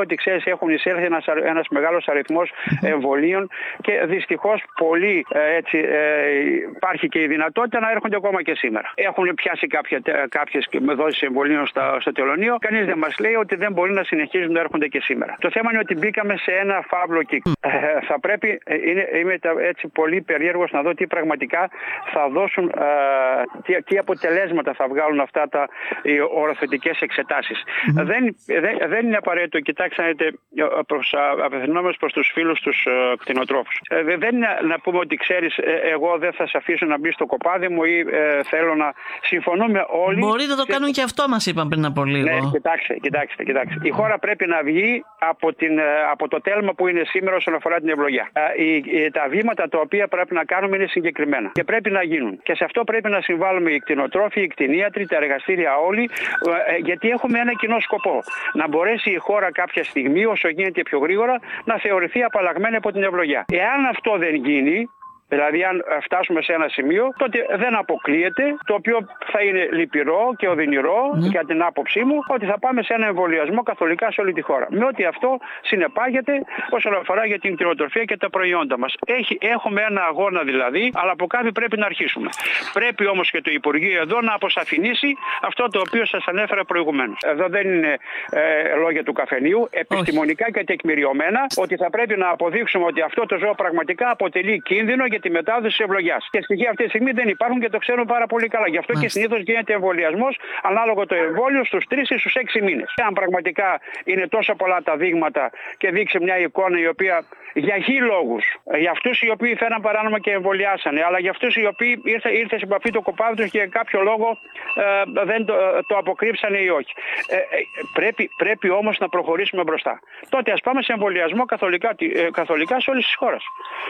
ό,τι ξέρεις έχουν εισέλθει ένας, ένας μεγάλος αριθμός εμβολίων και δυστυχώς πολύ έτσι, υπάρχει και η δυνατότητα να έρχονται ακόμα και σήμερα. Έχουν πιάσει κάποια, κάποιες δόσεις εμβολίων στο, στο τελωνείο. Κανείς δεν μας λέει ότι δεν μπορεί να συνεχίζουν να έρχονται και σήμερα. Το θέμα είναι ότι μπήκαμε σε ένα φαύλο κύκλο. Ε, θα πρέπει, είναι, είμαι έτσι πολύ περίεργος να δω τι πραγματικά θα δώσουν, ε, τι, τι αποτελέσματα θα βγάλουν αυτά τα οι οροθετικές εξετάσεις. Mm-hmm. Δεν, δεν, δεν είναι απαραίτητο, κοιτάξτε να δείτε, απευθυνόμενος προς τους φίλους τους ε, κτηνοτρόφους. Ε, δεν είναι να πούμε ότι ξέρεις, ε, εγώ δεν θα σε αφήσω να μπει στο κοπάδι μου ή ε, θέλω να συμφωνούμε όλοι. Μπορεί να το κάνουν και αυτό, μας είπαν πριν από λίγο. Ναι, κοιτάξτε, κοιτάξτε, κοιτάξτε. Η χώρα πρέπει να βγει από, την, από το τέλμα που είναι σήμερα όσον αφορά την ευλογιά. Ε, τα βήματα τα οποία πρέπει να κάνουμε είναι συγκεκριμένα και πρέπει να γίνουν. Και σε αυτό πρέπει να συμβάλλουμε οι κτηνοτρόφοι, οι κτηνίατροι, τα εργαστήρια όλοι, ε, γιατί έχουμε ένα κοινό σκοπό. Να μπορέσει η χώρα κάποια στιγμή, όσο γίνεται πιο γρήγορα, να θεωρηθεί απαλλαγμένη από την ευλογιά. Εάν αυτό δεν γίνει, δηλαδή, αν φτάσουμε σε ένα σημείο, τότε δεν αποκλείεται, το οποίο θα είναι λυπηρό και οδυνηρό mm. για την άποψή μου, ότι θα πάμε σε ένα εμβολιασμό καθολικά σε όλη τη χώρα. Με ό,τι αυτό συνεπάγεται όσον αφορά για την κτηνοτροφία και τα προϊόντα μας. Έχει, έχουμε ένα αγώνα δηλαδή, αλλά από κάτι πρέπει να αρχίσουμε. Πρέπει όμως και το Υπουργείο εδώ να αποσαφηνίσει αυτό το οποίο σας ανέφερα προηγουμένως. Εδώ δεν είναι ε, λόγια του καφενείου, επιστημονικά Όχι. και τεκμηριωμένα, ότι θα πρέπει να αποδείξουμε ότι αυτό το ζώο πραγματικά αποτελεί κίνδυνο για τη μετάδοση της ευλογιάς. Και στοιχεία αυτή τη στιγμή δεν υπάρχουν και το ξέρουν πάρα πολύ καλά. Γι' αυτό Μάλιστα. και συνήθως γίνεται εμβολιασμός ανάλογα το εμβόλιο στους τρεις ή στους έξι μήνες. Αν πραγματικά είναι τόσο πολλά τα δείγματα και δείξει μια εικόνα η οποία για χι λόγους, για αυτούς οι οποίοι φέραν παράνομα και εμβολιάσανε, αλλά για αυτούς οι οποίοι ήρθε, ήρθε σε επαφή το κοπάδι τους και για κάποιο λόγο ε, δεν το, το αποκρύψανε ή όχι. Ε, ε, πρέπει, πρέπει όμως να προχωρήσουμε μπροστά. Τότε ας πάμε σε εμβολιασμό καθολικά, ε, καθολικά σε όλες τις χώρες.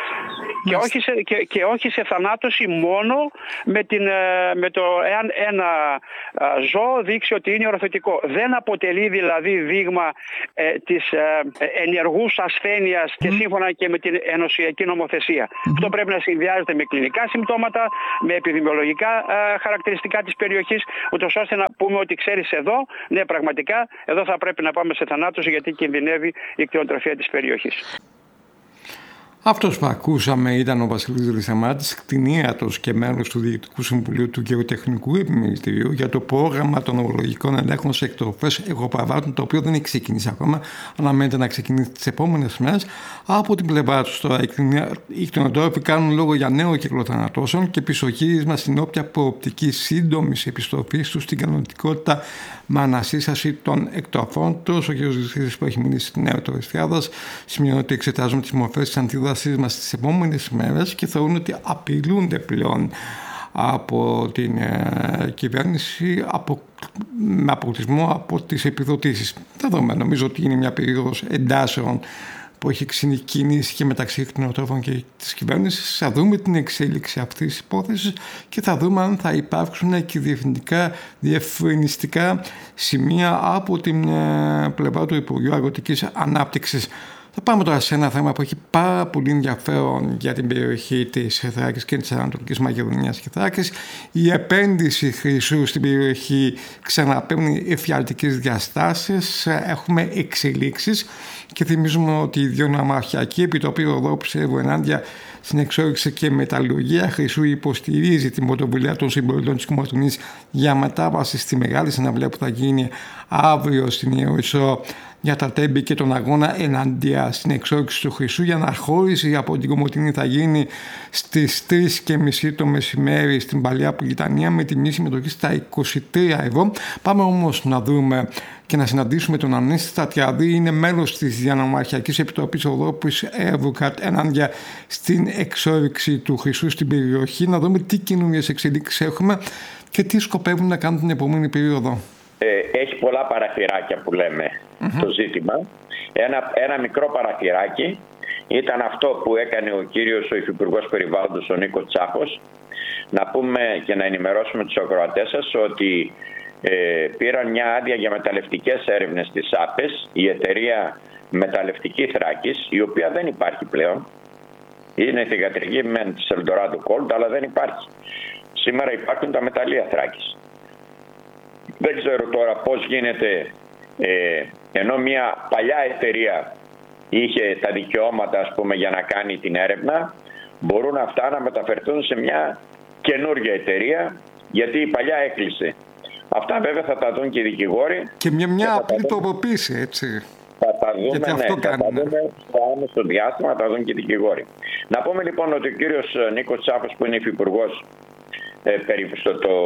Και όχι, σε, και, και όχι σε θανάτωση μόνο με, την, με το εάν ένα ζώο δείξει ότι είναι οροθετικό. Δεν αποτελεί δηλαδή δείγμα ε, της ε, ενεργούς ασθένειας και σύμφωνα και με την ενωσιακή νομοθεσία. Mm-hmm. Αυτό πρέπει να συνδυάζεται με κλινικά συμπτώματα, με επιδημιολογικά ε, χαρακτηριστικά της περιοχής, ούτως ώστε να πούμε ότι ξέρεις εδώ, ναι πραγματικά, εδώ θα πρέπει να πάμε σε θανάτωση γιατί κινδυνεύει η κτηνοτροφία της περιοχής. Αυτός που ακούσαμε ήταν ο Βασίλης Ρησαμάτης, κτηνίατρος και μέλος του Διοικητικού Συμβουλίου του Γεωτεχνικού Επιμελητηρίου για το πρόγραμμα των ορολογικών ελέγχων σε εκτροφές εγωπαρβάτων, το οποίο δεν έχει ξεκινήσει ακόμα, αναμένεται να ξεκινήσει τις επόμενες μέρες. Από την πλευρά τους τώρα, οι κτηνοτρόφοι κάνουν λόγο για νέο κύκλο θανατώσεων και πισωγύρισμα στην όποια προοπτική σύντομη επιστροφή τους στην κανονικότητα με ανασύσταση των εκτροφών. Τόσο ο κ. Ζησίδης που έχει μιλήσει στην Νέα Τοριστιάδα σημειώνει ότι εξετάζουμε τις μορφές της αντίδρασής μας τις επόμενες μέρες και θεωρούν ότι απειλούνται πλέον από την ε, κυβέρνηση από, με αποκλεισμό από τις επιδοτήσεις. Θα δούμε, νομίζω ότι είναι μια περίοδος εντάσεων που έχει ξεκινήσει και μεταξύ κτηνοτρόφων και της κυβέρνησης. Θα δούμε την εξέλιξη αυτής της υπόθεσης και θα δούμε αν θα υπάρξουν και διευθυντικά, διευκρινιστικά σημεία από την ε, πλευρά του Υπουργείου Αγροτικής Ανάπτυξης. Θα πάμε τώρα σε ένα θέμα που έχει πάρα πολύ ενδιαφέρον για την περιοχή της Θράκης και της Ανατολικής Μακεδονίας και Θράκης. Η επένδυση χρυσού στην περιοχή ξαναπαίρνει εφιαλτικές διαστάσεις. Έχουμε εξελίξεις και θυμίζουμε ότι η Διοναμαρχιακή Επιτροπή Ροδόπου ενάντια στην εξόρυξη και μεταλλουργία χρυσού υποστηρίζει την πρωτοβουλία των συμπολιτών της Κομματουνής για μετάβαση στη μεγάλη συναυλία που θα γίνει αύριο στην Ιεροσό για τα τέμπη και τον αγώνα εναντία στην εξόρυξη του χρυσού. Η αναχώρηση από την Κομοτηνή θα γίνει στις τρεις και μισή το μεσημέρι στην Παλιά Πουριτανία με τιμή συμμετοχή στα είκοσι τρία ευρώ. Πάμε όμως να δούμε και να συναντήσουμε τον Ανέστη Στατιαδή. Είναι μέλος της Διανομαρχιακής Επιτροπής Ροδόπης Εύουκατ ενάντια στην εξόρυξη του χρυσού στην περιοχή. Να δούμε τι καινούριες εξελίξεις έχουμε και τι σκοπεύουν να κάνουν την επόμενη περίοδο. Ε, έχει πολλά παραθυράκια που λέμε mm-hmm. το ζήτημα. Ένα, ένα μικρό παραθυράκι ήταν αυτό που έκανε ο κύριος ο Υφυπουργός Περιβάλλοντος, ο Νίκος Τσάχος. Να πούμε και να ενημερώσουμε τους ακροατές σας ότι ε, πήραν μια άδεια για μεταλλευτικές έρευνες στις ΑΠΕΣ, η εταιρεία Μεταλλευτική Θράκης, η οποία δεν υπάρχει πλέον. Είναι θυγατρική με της Eldorado Gold, αλλά δεν υπάρχει. Σήμερα υπάρχουν τα μεταλλεία Θράκης. Δεν ξέρω τώρα πώς γίνεται ε, ενώ μια παλιά εταιρεία είχε τα δικαιώματα, ας πούμε, για να κάνει την έρευνα, μπορούν αυτά να μεταφερθούν σε μια καινούργια εταιρεία, γιατί η παλιά έκλεισε. Αυτά βέβαια θα τα δουν και οι δικηγόροι. Και μια, μια απλή τροποποίηση, έτσι. Θα τα δούμε, γιατί ναι, αυτό θα τα δούμε στο άμεσο διάστημα, θα τα δουν και οι δικηγόροι. Να πούμε λοιπόν ότι ο κύριος Νίκος Τσάφος, που είναι υφυπουργός ε, στο, το,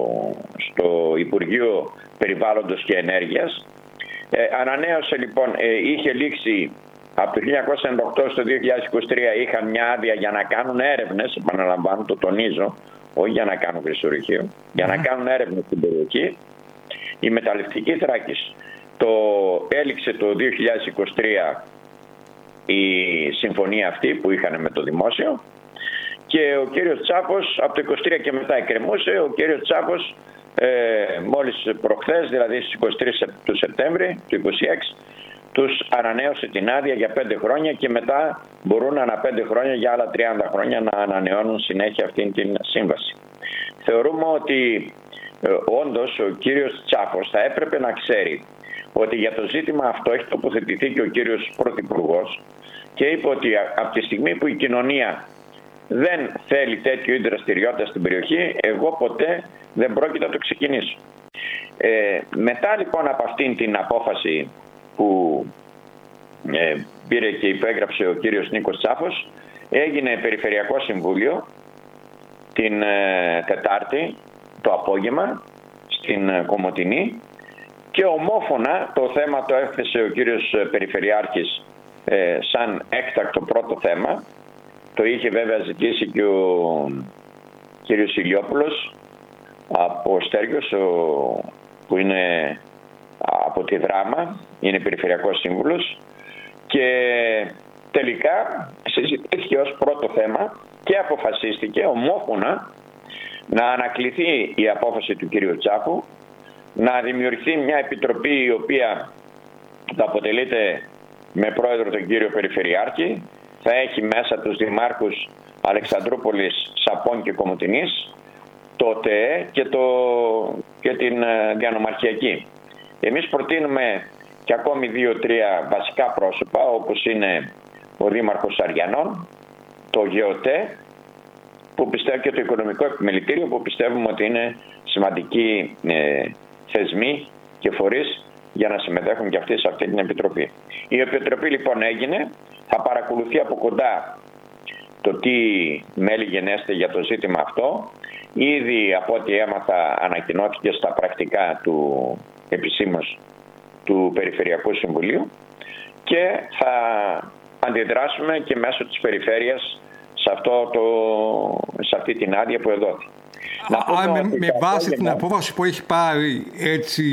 στο Υπουργείο Περιβάλλοντος και Ενέργειας, ε, ανανέωσε λοιπόν, ε, είχε λήξει από το χίλια εννιακόσια ενενήντα οκτώ στο δύο χιλιάδες είκοσι τρία, είχαν μια άδεια για να κάνουν έρευνες, επαναλαμβάνω, το τονίζω, όχι για να κάνουν χρυσορυχείο, για να κάνουν έρευνες στην περιοχή. Η Μεταλλευτική Θράκης το έληξε το δύο χιλιάδες είκοσι τρία η συμφωνία αυτή που είχαν με το δημόσιο, και ο κύριος Τσάφος από το είκοσι τρία και μετά εκκρεμούσε. Ο κύριος Τσάφος ε, μόλις προχθές, δηλαδή στις είκοσι τρεις του Σεπτέμβρη του είκοσι έξι, τους ανανέωσε την άδεια για πέντε χρόνια, και μετά μπορούν ανά πέντε χρόνια για άλλα τριάντα χρόνια να ανανεώνουν συνέχεια αυτήν την σύμβαση. Θεωρούμε ότι ε, όντως ο κύριος Τσάφος θα έπρεπε να ξέρει ότι για το ζήτημα αυτό έχει τοποθετηθεί και ο κύριος Πρωθυπουργός, και είπε ότι από τη στιγμή που η κοινωνία δεν θέλει τέτοιο είδη δραστηριότητα στην περιοχή, εγώ ποτέ δεν πρόκειται να το ξεκινήσω. Ε, μετά λοιπόν από αυτήν την απόφαση που ε, πήρε και υπέγραψε ο κύριος Νίκος Τσάφος, έγινε Περιφερειακό Συμβούλιο την ε, Τετάρτη το απόγευμα στην ε, Κομοτηνή, και ομόφωνα το θέμα το έθεσε ο κύριος Περιφερειάρχης ε, σαν έκτακτο πρώτο θέμα. Το είχε βέβαια ζητήσει και ο κύριος Ηλιόπουλος από Στέργιος, ο, που είναι από τη Δράμα, είναι Περιφερειακός Σύμβουλος, και τελικά συζητήθηκε ως πρώτο θέμα και αποφασίστηκε ομόφωνα να ανακληθεί η απόφαση του κύριου Τσάφου, να δημιουργηθεί μια επιτροπή η οποία θα αποτελείται με πρόεδρο τον κύριο Περιφερειάρχη, θα έχει μέσα τους δημάρχους Αλεξανδρούπολης, Σαπών και Κομοτηνής, το ΤΕΕ και, το, και την διανομαρχιακή. Εμείς προτείνουμε και ακόμη δύο-τρία βασικά πρόσωπα, όπως είναι ο Δήμαρχος Αριανών, το ΓΕΟΤΕ, που πιστεύω, και το Οικονομικό Επιμελητήριο, που πιστεύουμε ότι είναι σημαντικοί ε, θεσμοί και φορείς για να συμμετέχουν και αυτοί σε αυτή την επιτροπή. Η επιτροπή λοιπόν έγινε, θα παρακολουθεί από κοντά το τι μέλη γενέστε για το ζήτημα αυτό. Ήδη από ό,τι έμαθα ανακοινώθηκε στα πρακτικά του επισήμως του Περιφερειακού Συμβουλίου, και θα αντιδράσουμε και μέσω της περιφέρειας σε, αυτό το, σε αυτή την άδεια που εδόθη. Α, με, με βάση την απόφαση που έχει πάρει, έτσι,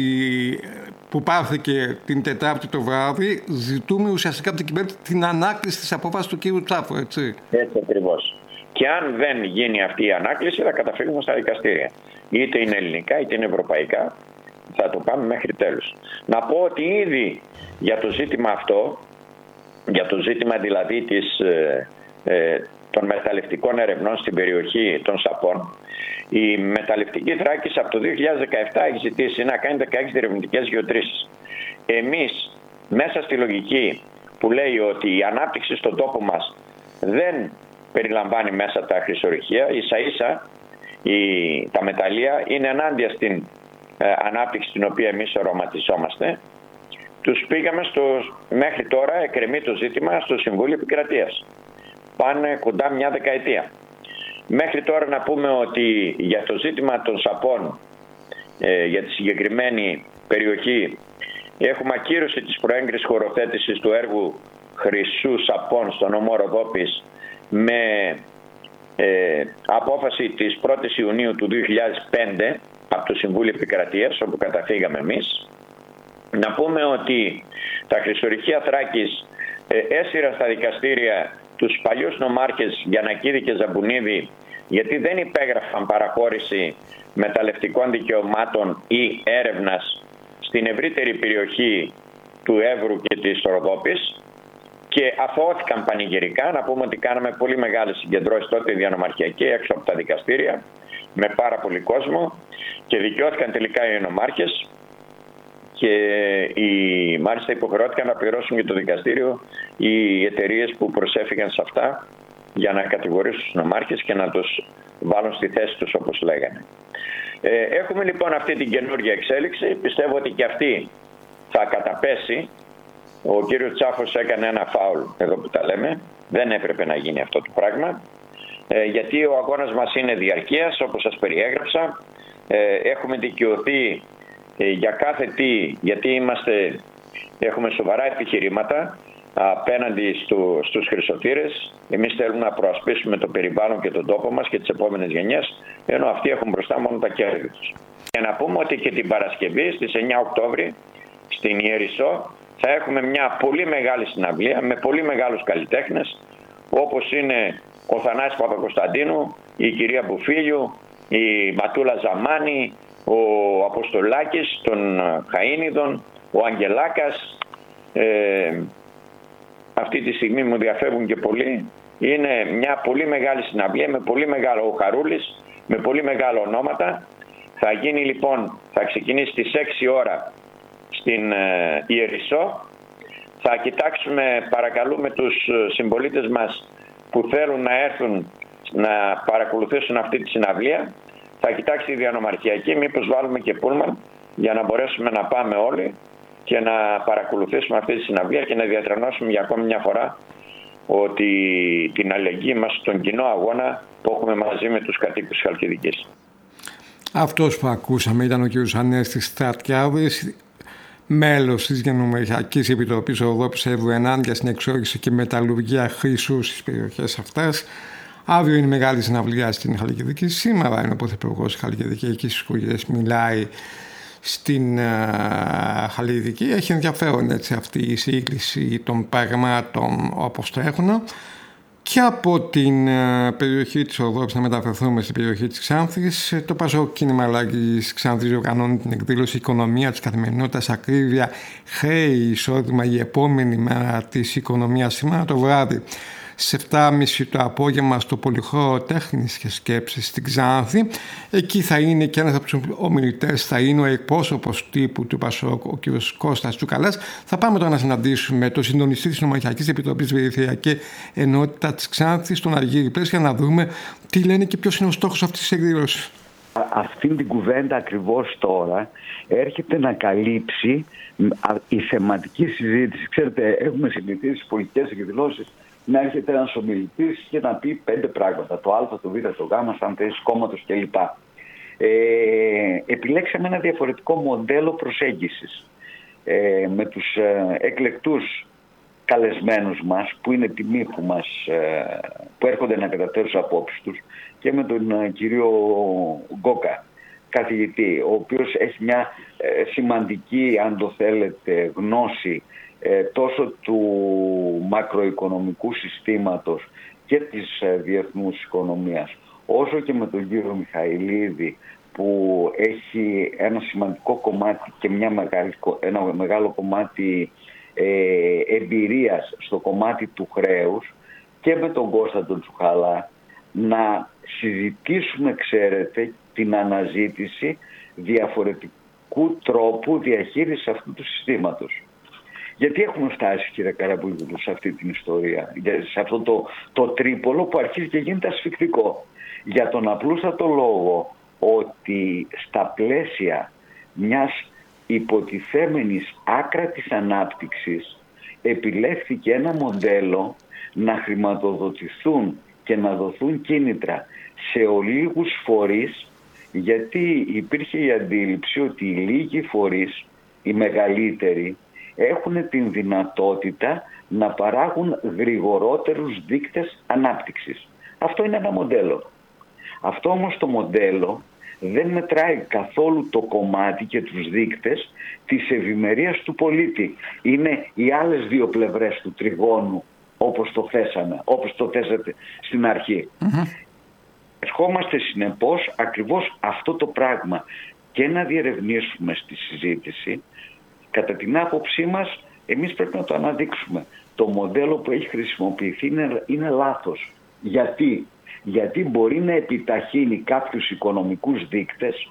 που πάρθηκε την Τετάρτη το βράδυ, ζητούμε ουσιαστικά από την κυβέρνηση την ανάκληση της απόφασης του κ. Τσάφου, έτσι. Έτσι ακριβώς. Και αν δεν γίνει αυτή η ανάκληση, θα καταφύγουμε στα δικαστήρια. Είτε είναι ελληνικά είτε είναι ευρωπαϊκά, θα το πάμε μέχρι τέλους. Να πω ότι ήδη για το ζήτημα αυτό, για το ζήτημα δηλαδή της, ε, ε, των μεταλλευτικών ερευνών στην περιοχή των Σαπών, η Μεταλλευτική Θράκης από το δύο χιλιάδες δεκαεπτά έχει ζητήσει να κάνει δεκαέξι ερευνητικές γεωτρήσεις. Εμείς, μέσα στη λογική που λέει ότι η ανάπτυξη στον τόπο μας δεν περιλαμβάνει μέσα τα χρυσορυχεία, ίσα ίσα η, τα μεταλλεία είναι ενάντια στην ε, ανάπτυξη την οποία εμείς οραματιζόμαστε, τους πήγαμε στο, μέχρι τώρα εκκρεμεί το ζήτημα στο Συμβούλιο Επικρατείας. Πάνε κοντά μια δεκαετία. Μέχρι τώρα να πούμε ότι για το ζήτημα των Σαπών, ε, για τη συγκεκριμένη περιοχή, έχουμε ακύρωση της προέγκρισης χωροθέτησης του έργου Χρυσού Σαπών στον νομό Ροδόπης με ε, απόφαση της πρώτης Ιουνίου του δύο χιλιάδες πέντε από το Συμβούλιο Επικρατείας, όπου καταφύγαμε εμείς. Να πούμε ότι τα χρυσορυχεία Θράκης ε, έσυραν στα δικαστήρια τους παλιούς νομάρχες Γιαννακίδη και Ζαμπουνίδη, γιατί δεν υπέγραφαν παραχώρηση μεταλλευτικών δικαιωμάτων ή έρευνας στην ευρύτερη περιοχή του Εύρου και της Ροδόπης, και αθωώθηκαν πανηγυρικά. Να πούμε ότι κάναμε πολύ μεγάλες συγκεντρώσεις τότε διανομαρχιακή έξω από τα δικαστήρια με πάρα πολύ κόσμο, και δικαιώθηκαν τελικά οι νομάρχες, και οι, μάλιστα υποχρεώθηκαν να πληρώσουν και το δικαστήριο οι εταιρείες που προσέφηκαν σε αυτά για να κατηγορήσουν τους νομάρχες και να τους βάλουν στη θέση τους, όπως λέγανε. Ε, έχουμε λοιπόν αυτή την καινούργια εξέλιξη. Πιστεύω ότι και αυτή θα καταπέσει. Ο κύριος Τσάφος έκανε ένα φάουλ εδώ που τα λέμε. Δεν έπρεπε να γίνει αυτό το πράγμα. Ε, γιατί ο αγώνας μας είναι διαρκείας, όπως σας περιέγραψα. Ε, έχουμε δικαιωθεί ε, για κάθε τι, γιατί είμαστε, έχουμε σοβαρά επιχειρήματα απέναντι στου, στους χρυσοτήρες. Εμείς θέλουμε να προασπίσουμε το περιβάλλον και τον τόπο μας και τις επόμενες γενιές, ενώ αυτοί έχουν μπροστά μόνο τα κέρδη τους. Και να πούμε ότι και την Παρασκευή στις εννιά Οκτώβρη στην Ιερισσό θα έχουμε μια πολύ μεγάλη συναυλία με πολύ μεγάλους καλλιτέχνες, όπως είναι ο Θανάσης Παπακοσταντίνου, η κυρία Μπουφίλιου, η Ματούλα Ζαμάνη, ο Αποστολάκης των Χαΐνιδων, ο Αγγελάκας. Ε, αυτή τη στιγμή μου διαφεύγουν και πολλοί. Είναι μια πολύ μεγάλη συναυλία με πολύ μεγάλο, ο Χαρούλης, με πολύ μεγάλα ονόματα. Θα γίνει λοιπόν, θα ξεκινήσει στις έξι ώρα στην ε, Ιερισσό. Θα κοιτάξουμε, παρακαλούμε τους συμπολίτες μας που θέλουν να έρθουν να παρακολουθήσουν αυτή τη συναυλία. Θα κοιτάξει η διανομαρχιακή, μήπως βάλουμε και πούλμαν για να μπορέσουμε να πάμε όλοι και να παρακολουθήσουμε αυτή τη συναυλία και να διατρανώσουμε για ακόμη μια φορά ότι την αλληλεγγύη μας στον κοινό αγώνα που έχουμε μαζί με τους κατοίκους της Χαλκιδικής. Αυτός που ακούσαμε ήταν ο κ. Ανέστης Στρατιάδης, μέλος της Γενομαρχιακής Επιτροπής Οδό Ψεύδου ενάντια στην εξόριξη και μεταλλουργία χρυσού στις περιοχές αυτές. Αύριο είναι μεγάλη συναυλία στην Χαλκιδική. Σήμερα είναι ο Πρωθυπουργός της Χαλκιδική, εκεί στις Κουριές μιλάει στην uh, Χαλκιδική. Έχει ενδιαφέρον έτσι αυτή η σύγκληση των πραγμάτων όπως το έχουν. Και από την uh, περιοχή της Οδόψης να μεταφερθούμε στην περιοχή της Ξάνθης. Το Πασόκ Κίνημα Αλλαγής Ξάνθης διοργανώνει την εκδήλωση «Οικονομία της καθημερινότητας, ακρίβεια, χρέη, εισόδημα» η επόμενη μέρα της οικονομίας σήμερα το βράδυ. Σε επτά και μισή το απόγευμα στο Πολυχώρο Τέχνης και Σκέψης στην Ξάνθη. Εκεί θα είναι και ένας από τους ομιλητές, θα είναι ο εκπρόσωπος τύπου του Πασόκ, ο κ. Κώστας Τσουκαλάς. Θα πάμε τώρα να συναντήσουμε τον συντονιστή της Νομαρχιακής Επιτροπής Περιφερειακή Ενότητα της Ξάνθης, τον Αργύρη Πλές, για να δούμε τι λένε και ποιος είναι ο στόχος αυτής της εκδήλωσης. Αυτήν την κουβέντα ακριβώς τώρα έρχεται να καλύψει η θεματική συζήτηση. Ξέρετε, έχουμε συνηθίσει στις πολιτικές εκδηλώσεις να έρχεται ένας ομιλητής και να πει πέντε πράγματα, το α, το β, το γ, σαν θέση κόμματος κλπ. Ε, επιλέξαμε ένα διαφορετικό μοντέλο προσέγγισης ε, με τους ε, εκλεκτούς καλεσμένους μας, που είναι τιμή που, μας, ε, που έρχονται να καταθέσουν απόψεις τους, και με τον ε, κύριο Γκόκα, καθηγητή, ο οποίος έχει μια ε, σημαντική, αν το θέλετε, γνώση Ε, τόσο του μακροοικονομικού συστήματος και της ε, διεθνούς οικονομίας, όσο και με τον κύριο Μιχαηλίδη, που έχει ένα σημαντικό κομμάτι και μια μεγάλη, ένα μεγάλο κομμάτι ε, εμπειρίας στο κομμάτι του χρέους, και με τον Κώστα τον Τσουκαλά, να συζητήσουμε, ξέρετε, την αναζήτηση διαφορετικού τρόπου διαχείρισης αυτού του συστήματος. Γιατί έχουμε φτάσει, κύριε Καραμπούλου, σε αυτή την ιστορία, σε αυτό το, το τρίπολο που αρχίζει και γίνεται ασφυκτικό. Για τον απλούστατο λόγο ότι στα πλαίσια μιας υποτιθέμενης άκρατης ανάπτυξης επιλέχθηκε ένα μοντέλο να χρηματοδοτηθούν και να δοθούν κίνητρα σε ολίγους φορείς, γιατί υπήρχε η αντίληψη ότι οι λίγοι φορείς, οι μεγαλύτεροι, έχουν την δυνατότητα να παράγουν γρηγορότερους δείκτες ανάπτυξης. Αυτό είναι ένα μοντέλο. Αυτό όμως το μοντέλο δεν μετράει καθόλου το κομμάτι και τους δείκτες της ευημερίας του πολίτη. Είναι οι άλλες δύο πλευρές του τριγώνου, όπως το θέσαμε, όπως το θέσατε στην αρχή. Mm-hmm. Ερχόμαστε συνεπώς ακριβώς αυτό το πράγμα και να διερευνήσουμε στη συζήτηση. Κατά την άποψή μας, εμείς πρέπει να το αναδείξουμε. Το μοντέλο που έχει χρησιμοποιηθεί είναι, είναι λάθος. Γιατί? Γιατί μπορεί να επιταχύνει κάποιους οικονομικούς δείκτες,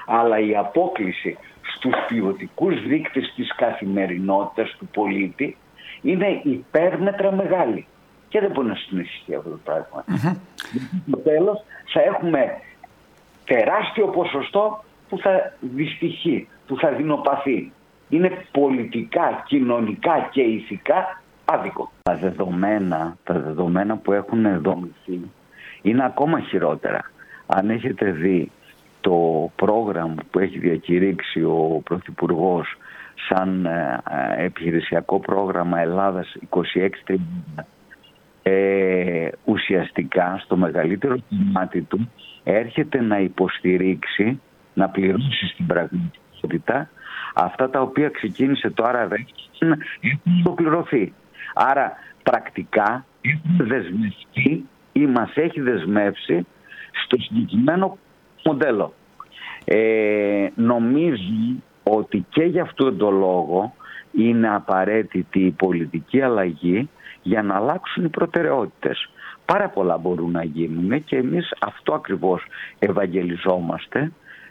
αλλά η απόκλιση στους ποιοτικούς δείκτες της καθημερινότητας του πολίτη είναι υπέρμετρα μεγάλη. Και δεν μπορεί να συνεχιστεί αυτό το πράγμα. Mm-hmm. Στο τέλος θα έχουμε τεράστιο ποσοστό που θα δυστυχεί, που θα δεινοπαθεί. Είναι πολιτικά, κοινωνικά και ηθικά άδικο. Τα δεδομένα, τα δεδομένα που έχουν δομηθεί είναι ακόμα χειρότερα. Αν έχετε δει το πρόγραμμα που έχει διακηρύξει ο Πρωθυπουργός σαν ε, επιχειρησιακό πρόγραμμα Ελλάδας είκοσι έξι τριάντα, ε, ουσιαστικά στο μεγαλύτερο κομμάτι του έρχεται να υποστηρίξει, να πληρώσει στην πραγματικότητα αυτά τα οποία ξεκίνησε το άρα δεν έχουν υποπληρωθεί. Άρα πρακτικά έχουν δεσμευτεί ή μας έχει δεσμεύσει στο συγκεκριμένο μοντέλο. Ε, νομίζω ότι και γι' αυτόν τον λόγο είναι απαραίτητη η πολιτική αλλαγή για να αλλάξουν οι προτεραιότητες. Πάρα πολλά μπορούν να γίνουν και εμείς αυτό ακριβώς ευαγγελιζόμαστε.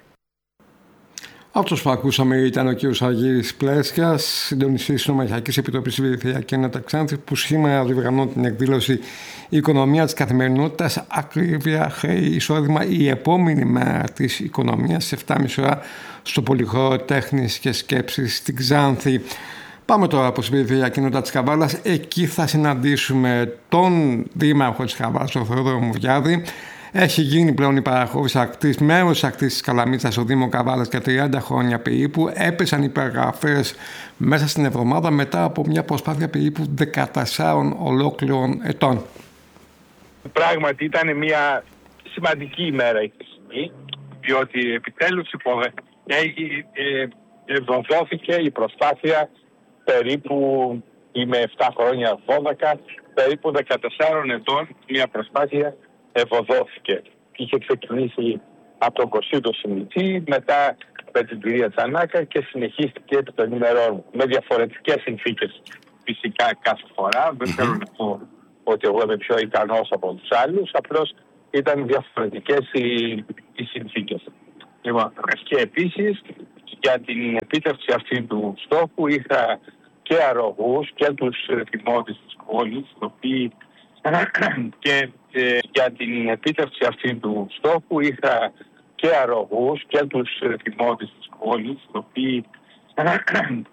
Αυτός που ακούσαμε ήταν ο κ. Αργύρης Πλέσιας, συντονιστής της Νομαρχιακής Επιτροπής Περιφερειακή Ενότητα Ξάνθης, που σήμερα διοργανώνει την εκδήλωση «Η οικονομία της καθημερινότητας, ακρίβεια, χρέη, εισόδημα», η επόμενη μέρα της οικονομίας, σε επτά και μισή ώρα, στο Πολυχώρο Τέχνης και Σκέψης στην Ξάνθη. Πάμε τώρα από την Περιφερειακή Ενότητα της Καβάλας. Εκεί θα συναντήσουμε τον δήμαρχο της Καβάλας, τον Θεόδωρο Μουριάδη. Έχει γίνει πλέον η παραχώρηση ακτής, μέρος της ακτής της Καλαμίτσας στο Δήμο Καβάλας για τριάντα χρόνια περίπου. Έπεσαν οι υπεργραφές μέσα στην εβδομάδα μετά από μια προσπάθεια περίπου δεκατεσσάρων ολόκληρων ετών. Πράγματι ήταν μια σημαντική ημέρα η χθεσινή, διότι επιτέλους υποδε... ε, ευδοθώθηκε η προσπάθεια περίπου, είμαι επτά χρόνια δώδεκα, περίπου δεκατεσσάρων ετών μια προσπάθεια ευωδόθηκε. Είχε ξεκινήσει από τον Κωσίτο Σιμιτσί, μετά με την κυρία Τσανάκα και συνεχίστηκε επί των ημερών με διαφορετικές συνθήκες φυσικά κάθε φορά. Mm-hmm. Δεν θέλω να πω ότι εγώ είμαι πιο ικανός από τους άλλους, απλώς ήταν διαφορετικές οι, οι συνθήκες. Λοιπόν, και επίσης για την επίτευξη αυτή του στόχου είχα και αρρωγούς και τους δημότες της πόλης, οι οποίοι και ε, για την επίτευξη αυτή του στόχου είχα και αρρωγούς και τους δημότες της πόλης, οι οποίοι